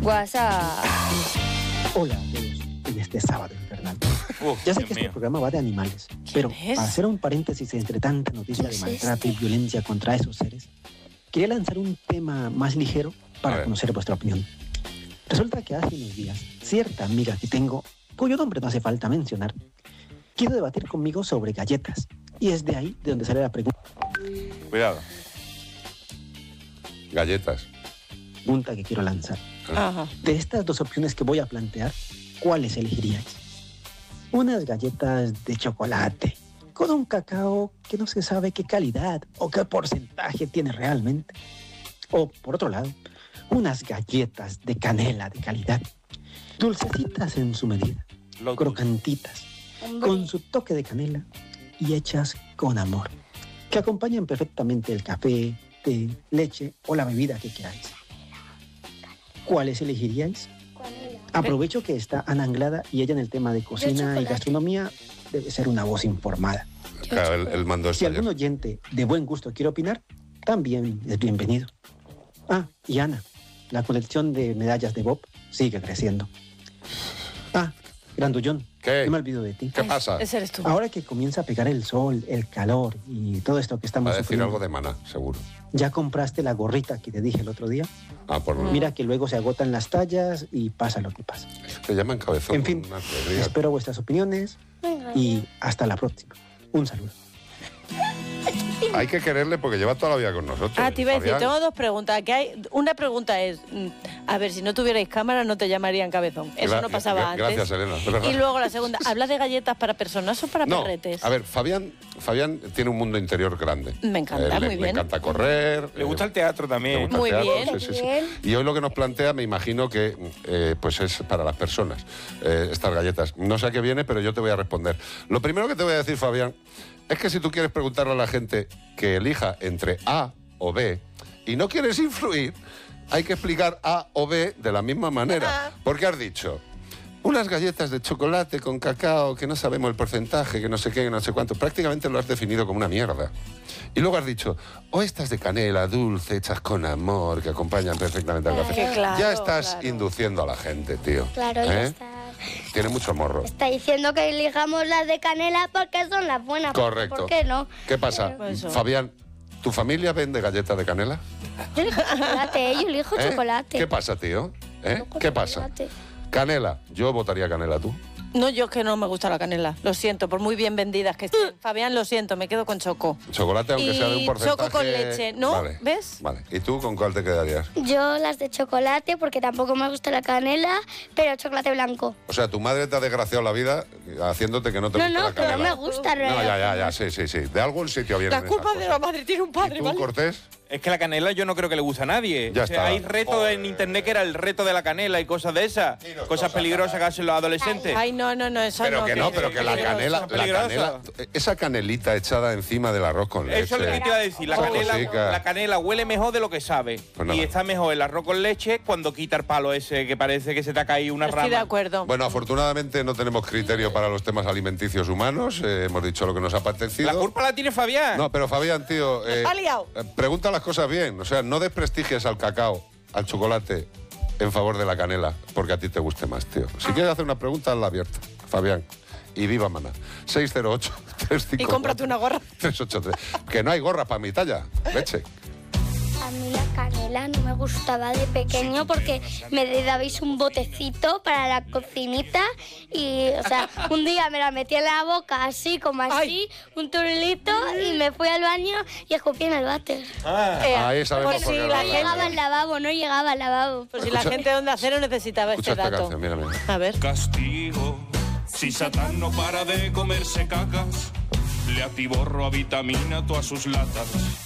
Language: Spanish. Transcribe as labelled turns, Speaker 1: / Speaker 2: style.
Speaker 1: WhatsApp.
Speaker 2: Hola a todos en este sábado infernal. Ya sé que este programa va de animales, pero para hacer un paréntesis entre tanta noticia de maltrato y violencia contra esos seres, quería lanzar un tema más ligero para conocer vuestra opinión. Resulta que hace unos días, cierta amiga que tengo, cuyo nombre no hace falta mencionar, quiso debatir conmigo sobre galletas. Y es de ahí de donde sale la pregunta.
Speaker 3: Cuidado. Galletas.
Speaker 2: Pregunta que quiero lanzar.
Speaker 1: Ajá.
Speaker 2: De estas dos opciones que voy a plantear, ¿cuáles elegiríais? Unas galletas de chocolate, con un cacao que no se sabe qué calidad o qué porcentaje tiene realmente. O, por otro lado, unas galletas de canela de calidad, dulcecitas en su medida, crocantitas, con su toque de canela y hechas con amor, que acompañan perfectamente el café, té, leche o la bebida que queráis. ¿Cuáles elegiríais? Aprovecho que está Ana Anglada y ella en el tema de cocina y gastronomía debe ser una voz informada.
Speaker 3: Claro, él mandó esto
Speaker 2: Si
Speaker 3: ayer.
Speaker 2: algún oyente de buen gusto quiere opinar, también es bienvenido. Ah, y Ana, la colección de medallas de Bob sigue creciendo. Ah, Grandullón,
Speaker 3: ¿Qué?
Speaker 2: no me olvido de ti.
Speaker 3: ¿Qué pasa?
Speaker 1: Ese eres tú.
Speaker 2: Ahora que comienza a pegar el sol, el calor y todo esto que estamos
Speaker 3: Va a decir
Speaker 2: sufriendo,
Speaker 3: algo de Maná, seguro.
Speaker 2: ¿ya compraste la gorrita que te dije el otro día?
Speaker 3: Ah, por lo
Speaker 2: Mira que luego se agotan las tallas y pasa lo que pasa.
Speaker 3: te llaman cabezón.
Speaker 2: En fin,
Speaker 3: una alegría.
Speaker 2: espero vuestras opiniones y hasta la próxima. Un saludo.
Speaker 3: Hay que quererle porque lleva toda la vida con nosotros.
Speaker 1: Ah, te iba a decir,
Speaker 3: Fabián.
Speaker 1: tengo dos preguntas. Una pregunta es, a ver, si no tuvierais cámara no te llamarían cabezón. Eso no pasaba antes.
Speaker 3: Gracias, Elena. es verdad.
Speaker 1: Y luego la segunda, ¿hablas de galletas para personas o para
Speaker 3: No,
Speaker 1: perretes?
Speaker 3: a ver, Fabián tiene un mundo interior grande.
Speaker 1: Me encanta, muy
Speaker 3: Le
Speaker 1: bien.
Speaker 3: encanta correr.
Speaker 4: Le gusta el teatro
Speaker 3: le
Speaker 4: también.
Speaker 3: gusta el
Speaker 1: Muy
Speaker 3: teatro,
Speaker 1: bien.
Speaker 3: sí, sí, sí. Y hoy lo que nos plantea, me imagino que pues es para las personas, estas galletas. No sé a qué viene, pero yo te voy a responder. Lo primero que te voy a decir, Fabián, es que si tú quieres preguntarle a la gente que elija entre A o B y no quieres influir, hay que explicar A o B de la misma manera. Porque has dicho, unas galletas de chocolate con cacao que no sabemos el porcentaje, que no sé qué, que no sé cuánto. Prácticamente lo has definido como una mierda. Y luego has dicho, o estas de canela dulce, hechas con amor, que acompañan perfectamente al café.
Speaker 1: Que claro,
Speaker 3: ya estás
Speaker 1: claro.
Speaker 3: induciendo a la gente, tío.
Speaker 5: Claro, ya está.
Speaker 3: Tiene mucho morro.
Speaker 5: Está diciendo que elijamos las de canela porque son las buenas.
Speaker 3: Correcto.
Speaker 5: ¿Por qué no?
Speaker 3: ¿Qué pasa?
Speaker 1: Pues eso.
Speaker 3: Fabián, ¿tu familia vende galletas de canela?
Speaker 5: Yo elijo chocolate, yo elijo chocolate.
Speaker 3: ¿Qué pasa, tío? ¿Qué pasa?
Speaker 5: Chocolate.
Speaker 3: Canela. Yo votaría canela, ¿tú?
Speaker 1: No, yo es que no me gusta la canela. Lo siento, por muy bien vendidas que estén. Fabián, lo siento, me quedo con choco.
Speaker 3: Chocolate, aunque
Speaker 1: Y
Speaker 3: sea de un porcentaje...
Speaker 1: choco con leche, ¿no?
Speaker 3: Vale.
Speaker 1: ¿Ves?
Speaker 3: Vale. ¿Y tú con cuál te quedarías?
Speaker 5: Yo las de chocolate porque tampoco me gusta la canela, pero chocolate blanco.
Speaker 3: O sea, tu madre te ha desgraciado la vida haciéndote que no te
Speaker 5: No,
Speaker 3: gusta
Speaker 5: no,
Speaker 3: la
Speaker 5: pero
Speaker 3: canela.
Speaker 5: no me gusta.
Speaker 3: No, ya, sí. De algún sitio viene.
Speaker 1: La culpa de la madre tiene un padre,
Speaker 3: ¿Y tú,
Speaker 1: ¿vale?
Speaker 3: Cortés?
Speaker 4: Es que la canela yo no creo que le guste a nadie.
Speaker 3: Ya
Speaker 4: O sea,
Speaker 3: está.
Speaker 4: hay retos en internet que era el reto de la canela y cosas de esas. Cosas peligrosas que hacen los adolescentes.
Speaker 1: Ay, no, eso
Speaker 3: Pero
Speaker 1: no.
Speaker 3: que no, pero que la
Speaker 1: peligroso.
Speaker 3: canela,
Speaker 4: Peligroso.
Speaker 3: esa canelita echada encima del arroz con leche.
Speaker 4: Eso es lo que te iba a decir.
Speaker 3: Esa cosica.
Speaker 4: La canela huele mejor de lo que sabe.
Speaker 3: Pues nada.
Speaker 4: Y está mejor el arroz con leche cuando quita el palo ese que parece que se te ha caído una
Speaker 1: Estoy de
Speaker 4: rama.
Speaker 1: acuerdo.
Speaker 3: Bueno, afortunadamente no tenemos criterio para los temas alimenticios humanos. Hemos dicho lo que nos ha apetecido.
Speaker 4: La culpa la tiene Fabián.
Speaker 3: No, pero Fabián, tío,
Speaker 1: Ha liado.
Speaker 3: pregunta las cosas bien. O sea, no desprestigies al cacao, al chocolate, en favor de la canela, porque a ti te guste más, tío. Si quieres hacer una pregunta, hazla abierta, Fabián. Y viva Maná. 608-354.
Speaker 1: Y cómprate una gorra.
Speaker 3: 383. Que no hay gorra para mi talla. Leche.
Speaker 5: A mí la canela no me gustaba de pequeño porque me dabais un botecito para la cocinita y, o sea, un día me la metí en la boca así, como así, un turulito y me fui al baño y escupí en el váter.
Speaker 3: Ahí sabemos
Speaker 1: Pues
Speaker 3: por
Speaker 1: sí,
Speaker 3: qué
Speaker 1: la
Speaker 3: lo
Speaker 1: gente-
Speaker 5: Llegaba al lavabo, no llegaba al lavabo.
Speaker 1: Pues si la gente de Onda Cero necesitaba
Speaker 3: Escucha
Speaker 1: este
Speaker 3: esta
Speaker 1: dato.
Speaker 3: canción, mira, mira.
Speaker 1: A ver.
Speaker 6: Castigo, si Satán no para de comerse cacas, le atiborro a vitamina todas sus latas.